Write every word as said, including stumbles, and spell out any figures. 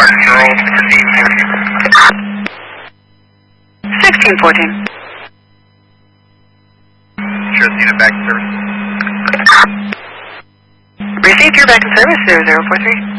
Charles, proceed here. sixteen fourteen. Trust unit back in service. Received your back in service, zero zero four three.